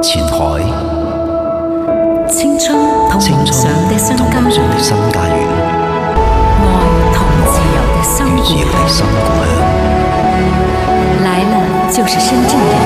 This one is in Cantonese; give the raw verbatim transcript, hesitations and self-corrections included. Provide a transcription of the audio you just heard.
前海， 青春同梦想的新家园， 的新家园， 爱同自由的新故自由的新故乡。 乡。来了就是深圳人。